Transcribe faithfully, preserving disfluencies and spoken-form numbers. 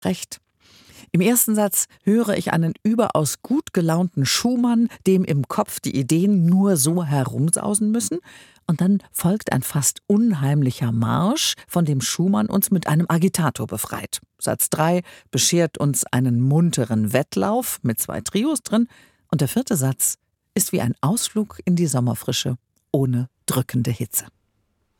Recht. Im ersten Satz höre ich einen überaus gut gelaunten Schuhmann, dem im Kopf die Ideen nur so herumsausen müssen. Und dann folgt ein fast unheimlicher Marsch, von dem Schumann uns mit einem Agitator befreit. Satz drei beschert uns einen munteren Wettlauf mit zwei Trios drin. Und der vierte Satz ist wie ein Ausflug in die Sommerfrische ohne drückende Hitze.